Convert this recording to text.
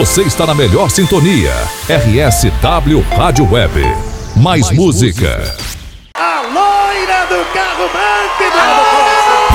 Você está na melhor sintonia. RSW Rádio Web. Mais música. A loira do carro Mantido.